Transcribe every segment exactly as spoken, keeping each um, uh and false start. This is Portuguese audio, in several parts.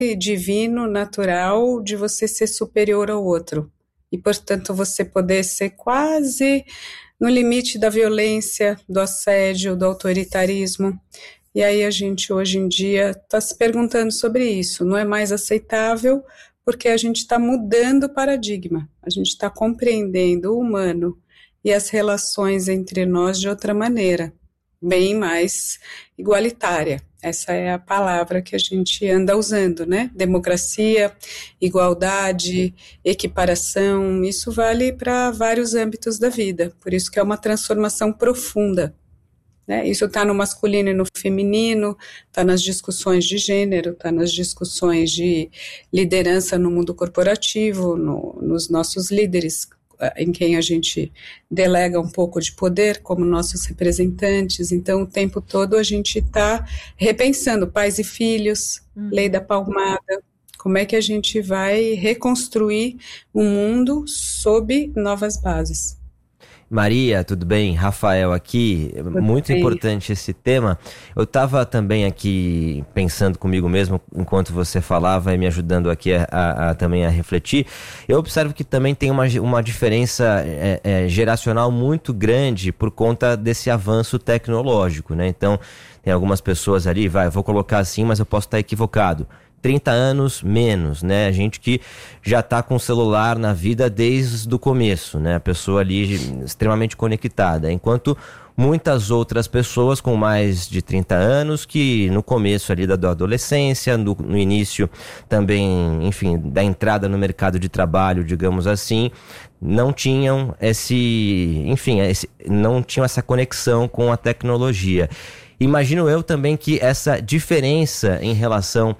divino, natural, de você ser superior ao outro. E, portanto, você poder ser quase no limite da violência, do assédio, do autoritarismo. E aí a gente, hoje em dia, está se perguntando sobre isso. Não é mais aceitável porque a gente está mudando o paradigma. A gente está compreendendo o humano e as relações entre nós de outra maneira, bem mais igualitária. Essa é a palavra que a gente anda usando, né? Democracia, igualdade, equiparação, isso vale para vários âmbitos da vida, por isso que é uma transformação profunda, né? Isso está no masculino e no feminino, está nas discussões de gênero, está nas discussões de liderança no mundo corporativo, no, nos nossos líderes, em quem a gente delega um pouco de poder como nossos representantes. Então o tempo todo a gente está repensando pais e filhos, hum. lei da palmada, como é que a gente vai reconstruir um mundo sob novas bases. Maria, tudo bem? Rafael aqui, tudo muito bem. Importante esse tema. Eu estava também aqui pensando comigo mesmo, enquanto você falava e me ajudando aqui a, a, a também a refletir. Eu observo que também tem uma, uma diferença é, é, geracional muito grande por conta desse avanço tecnológico, né? Então, tem algumas pessoas ali, vai, eu vou colocar assim, mas eu posso estar equivocado. trinta anos menos, né? Gente que já está com o celular na vida desde o começo, né? A pessoa ali extremamente conectada, enquanto muitas outras pessoas com mais de trinta anos que no começo ali da, da adolescência, no, no início também, enfim, da entrada no mercado de trabalho, digamos assim, não tinham esse, enfim, esse, não tinham essa conexão com a tecnologia. Imagino eu também que essa diferença em relação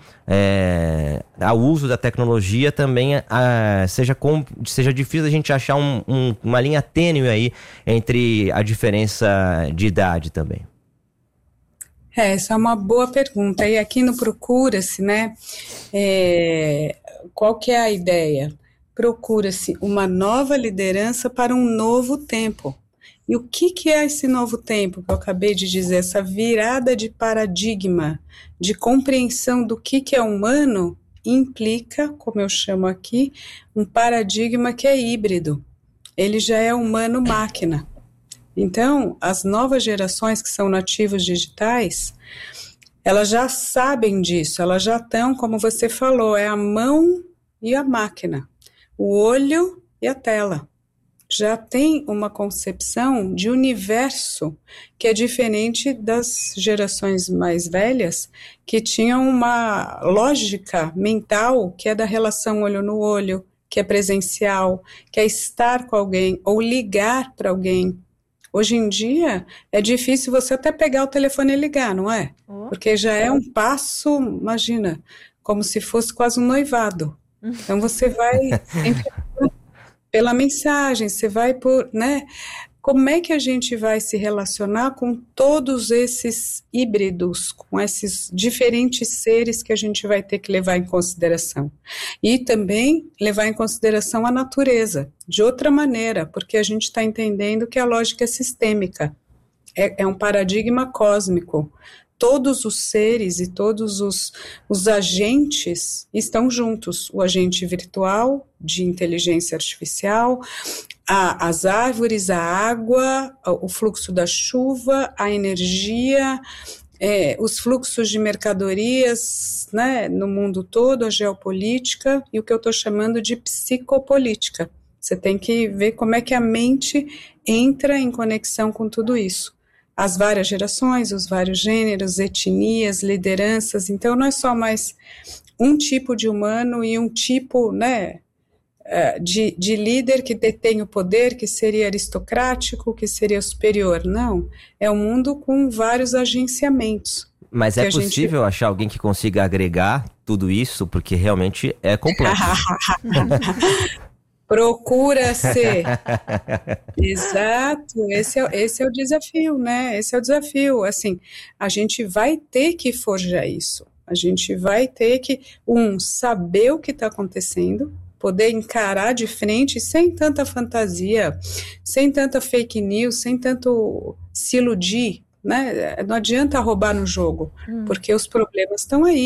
é, ao uso da tecnologia também a, seja, com, seja difícil a gente achar um, um, uma linha tênue aí entre a diferença de idade também. É, essa é uma boa pergunta. E aqui no Procura-se, né, é, qual que é a ideia? Procura-se uma nova liderança para um novo tempo. E o que, que é esse novo tempo que eu acabei de dizer? Essa virada de paradigma, de compreensão do que, que é humano, implica, como eu chamo aqui, um paradigma que é híbrido. Ele já é humano-máquina. Então, as novas gerações que são nativos digitais, elas já sabem disso, elas já estão, como você falou, é a mão e a máquina, o olho e a tela. Já tem uma concepção de universo que é diferente das gerações mais velhas, que tinham uma lógica mental que é da relação olho no olho, que é presencial, que é estar com alguém ou ligar para alguém. Hoje em dia é difícil você até pegar o telefone e ligar, não é? Oh. Porque já é um passo, imagina, como se fosse quase um noivado. Então você vai sempre pela mensagem, você vai por, né? Como é que a gente vai se relacionar com todos esses híbridos, com esses diferentes seres que a gente vai ter que levar em consideração? E também levar em consideração a natureza, de outra maneira, porque a gente está entendendo que a lógica é sistêmica, é, é um paradigma cósmico. Todos os seres e todos os, os agentes estão juntos. O agente virtual, de inteligência artificial, a, as árvores, a água, o fluxo da chuva, a energia, é, os fluxos de mercadorias, né, no mundo todo, a geopolítica e o que eu estou chamando de psicopolítica. Você tem que ver como é que a mente entra em conexão com tudo isso. As várias gerações, os vários gêneros, etnias, lideranças. Então não é só mais um tipo de humano e um tipo, né, de, de líder que detém o poder, que seria aristocrático, que seria superior. Não, é um mundo com vários agenciamentos. Mas é possível gente... achar alguém que consiga agregar tudo isso? Porque realmente é complexo. Procura-se. Exato, esse é, esse é o desafio, né? Esse é o desafio. Assim, a gente vai ter que forjar isso. A gente vai ter que, um, saber o que está acontecendo, poder encarar de frente sem tanta fantasia, sem tanta fake news, sem tanto se iludir, né? Não adianta roubar no jogo, hum. porque os problemas estão aí.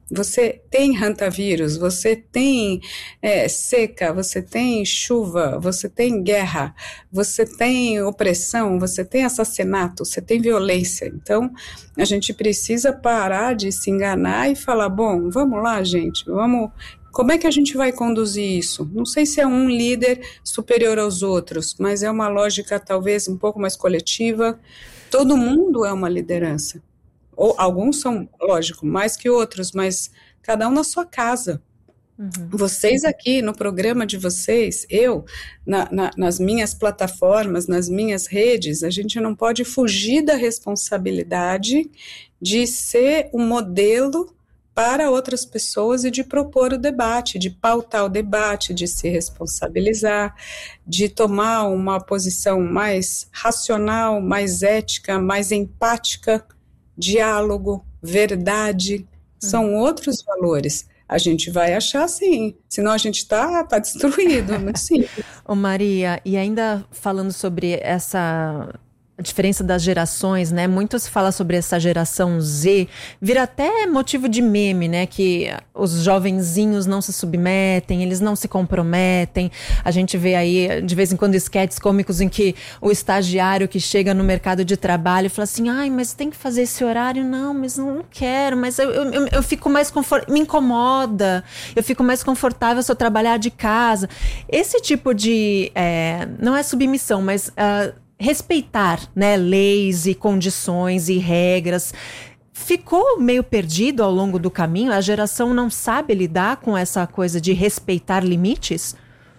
Você tem hantavírus, você tem é, seca, você tem chuva, você tem guerra, você tem opressão, você tem assassinato, você tem violência. Então, a gente precisa parar de se enganar e falar, bom, vamos lá, gente, vamos... Como é que a gente vai conduzir isso? Não sei se é um líder superior aos outros, mas é uma lógica talvez um pouco mais coletiva. Todo mundo é uma liderança. Ou alguns são, lógico, mais que outros, mas cada um na sua casa. Uhum. Vocês aqui no programa de vocês, eu, na, na, nas minhas plataformas, nas minhas redes, a gente não pode fugir da responsabilidade de ser um modelo para outras pessoas e de propor o debate, de pautar o debate, de se responsabilizar, de tomar uma posição mais racional, mais ética, mais empática, diálogo, verdade, são outros valores. A gente vai achar sim, senão a gente está tá destruído, muito simples. Ô Maria, e ainda falando sobre essa... a diferença das gerações, né? Muito se fala sobre essa geração Z, vira até motivo de meme, né? Que os jovenzinhos não se submetem, eles não se comprometem. A gente vê aí, de vez em quando, esquetes cômicos em que o estagiário que chega no mercado de trabalho fala assim, ai, mas tem que fazer esse horário? Não, mas não quero, mas eu, eu, eu fico mais confortável, me incomoda, eu fico mais confortável se eu trabalhar de casa. Esse tipo de, é, não é submissão, mas... Uh, respeitar, né, leis e condições e regras, ficou meio perdido ao longo do caminho? A geração não sabe lidar com essa coisa de respeitar limites?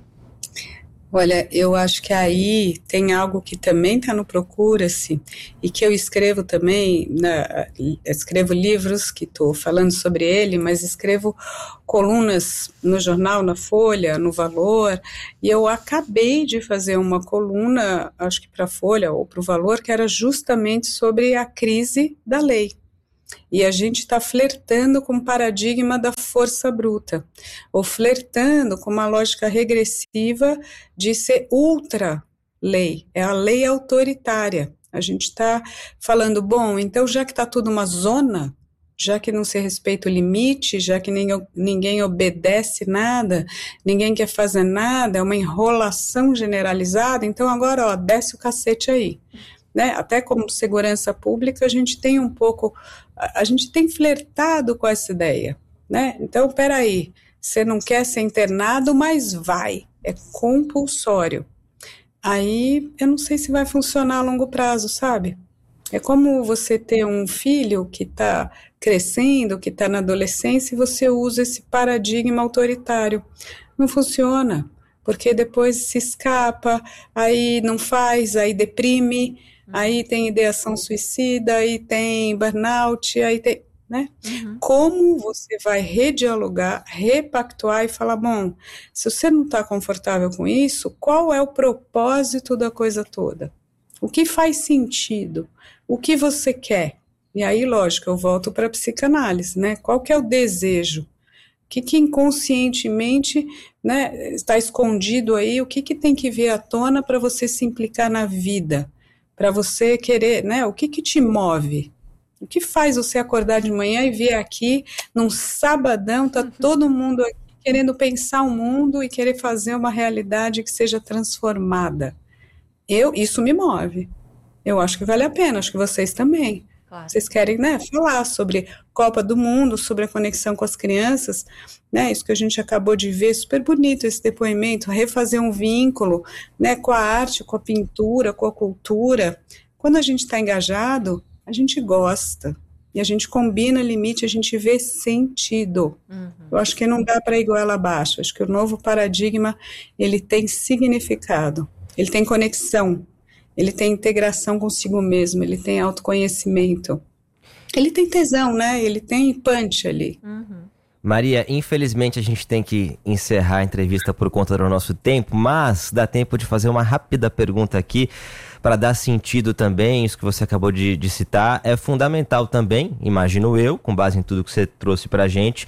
Olha, eu acho que aí tem algo que também está no Procura-se e que eu escrevo também, na, escrevo livros que estou falando sobre ele, mas escrevo colunas no jornal, na Folha, no Valor, e eu acabei de fazer uma coluna, acho que para a Folha ou para o Valor, que era justamente sobre a crise da lei. E a gente está flertando com o paradigma da força bruta, ou flertando com uma lógica regressiva de ser ultra-lei, é a lei autoritária. A gente está falando, bom, então já que está tudo uma zona, já que não se respeita o limite, já que ninguém, ninguém obedece nada, ninguém quer fazer nada, é uma enrolação generalizada, então agora, ó, desce o cacete aí. Né? Até como segurança pública, a gente tem um pouco, a, a gente tem flertado com essa ideia, né? Então, peraí, você não quer ser internado, mas vai, é compulsório. Aí, eu não sei se vai funcionar a longo prazo, sabe? É como você ter um filho que está crescendo, que está na adolescência, e você usa esse paradigma autoritário. Não funciona, porque depois se escapa, aí não faz, aí deprime, aí tem ideação suicida, aí tem burnout, aí tem, né? Uhum. Como você vai redialogar, repactuar e falar, bom, se você não está confortável com isso, qual é o propósito da coisa toda? O que faz sentido? O que você quer? E aí, lógico, eu volto para a psicanálise, né? Qual que é o desejo? O que, que inconscientemente, né, está escondido aí? O que, que tem que vir à tona para você se implicar na vida? Para você querer, né? O que, que te move? O que faz você acordar de manhã e vir aqui num sabadão, tá todo mundo aqui querendo pensar o mundo e querer fazer uma realidade que seja transformada? Eu, isso me move. Eu acho que vale a pena, acho que vocês também. Claro. Vocês querem, né, falar sobre Copa do Mundo, sobre a conexão com as crianças, né, isso que a gente acabou de ver, super bonito esse depoimento, refazer um vínculo, né, com a arte, com a pintura, com a cultura. Quando a gente está engajado, a gente gosta, e a gente combina limite, a gente vê sentido. Uhum. Eu acho que não dá para ir goela abaixo, acho que o novo paradigma, ele tem significado, ele tem conexão, ele tem integração consigo mesmo, ele tem autoconhecimento, ele tem tesão, né? Ele tem punch ali. Uhum. Maria, infelizmente a gente tem que encerrar a entrevista por conta do nosso tempo, mas dá tempo de fazer uma rápida pergunta aqui para dar sentido também, isso que você acabou de, de citar, é fundamental também, imagino eu, com base em tudo que você trouxe para a gente,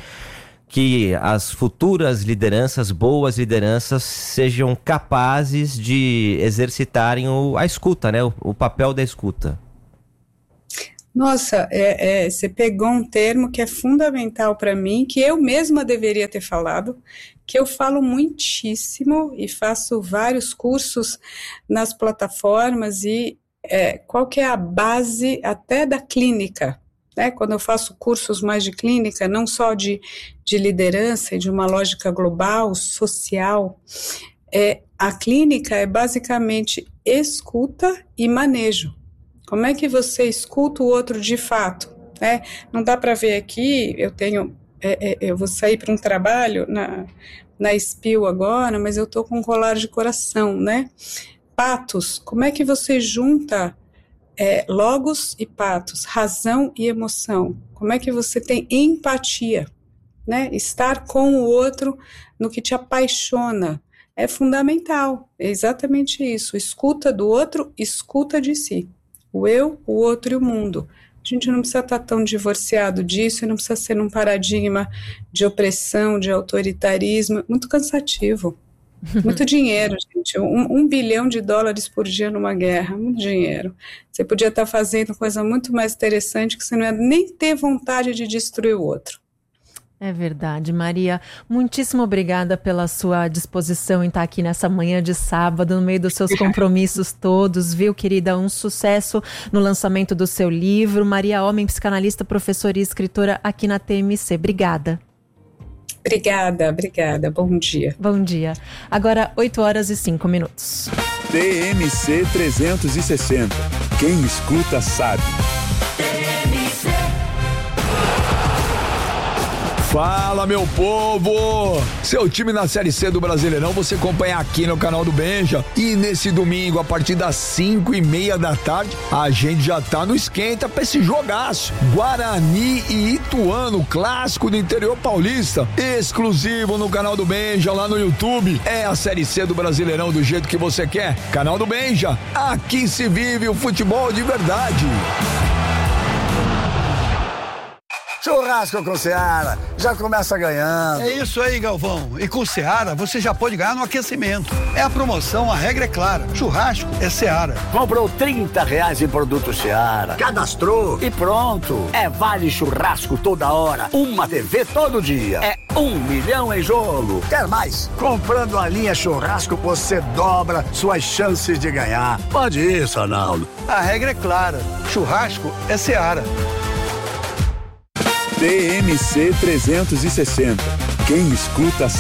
que as futuras lideranças, boas lideranças, sejam capazes de exercitarem o, a escuta, né? O, o papel da escuta. Nossa, é, é, você pegou um termo que é fundamental para mim, que eu mesma deveria ter falado, que eu falo muitíssimo e faço vários cursos nas plataformas e é, qual que é a base até da clínica, né? Quando eu faço cursos mais de clínica, não só de, de liderança e de uma lógica global, social, é, a clínica é basicamente escuta e manejo. Como é que você escuta o outro de fato, né? Não dá para ver aqui, eu tenho, é, é, eu vou sair para um trabalho na, na S P I L agora, mas eu estou com um colar de coração, né? Patos, como é que você junta é, logos e patos, razão e emoção? Como é que você tem empatia, né? Estar com o outro no que te apaixona é fundamental, é exatamente isso, escuta do outro, escuta de si. O eu, o outro e o mundo. A gente não precisa estar tão divorciado disso, não precisa ser num paradigma de opressão, de autoritarismo, muito cansativo. Muito dinheiro, gente. Um, um bilhão de dólares por dia numa guerra, muito dinheiro. Você podia estar fazendo coisa muito mais interessante que você não ia nem ter vontade de destruir o outro. É verdade, Maria. Muitíssimo obrigada pela sua disposição em estar aqui nessa manhã de sábado, no meio dos seus compromissos todos, viu, querida? Um sucesso no lançamento do seu livro. Maria Homem, psicanalista, professora e escritora aqui na T M C. Obrigada. Obrigada, obrigada. Bom dia. Bom dia. Agora, oito horas e cinco minutos. T M C trezentos e sessenta. Quem escuta sabe. Fala, meu povo! Seu time na Série C do Brasileirão você acompanha aqui no canal do Benja. E nesse domingo, a partir das cinco e meia da tarde, a gente já tá no esquenta pra esse jogaço. Guarani e Ituano, clássico do interior paulista, exclusivo no canal do Benja, lá no YouTube. É a Série C do Brasileirão do jeito que você quer. Canal do Benja, aqui se vive o futebol de verdade. Churrasco com Seara, já começa ganhando. É isso aí, Galvão. E com Seara, você já pode ganhar no aquecimento. É a promoção, a regra é clara. Churrasco é Seara. Comprou trinta reais em produto Seara, cadastrou e pronto. É vale churrasco toda hora, uma T V todo dia. É um milhão em jogo. Quer mais? Comprando a linha churrasco, você dobra suas chances de ganhar. Pode isso, Arnaldo. A regra é clara. Churrasco é Seara. T M C trezentos e sessenta. Quem escuta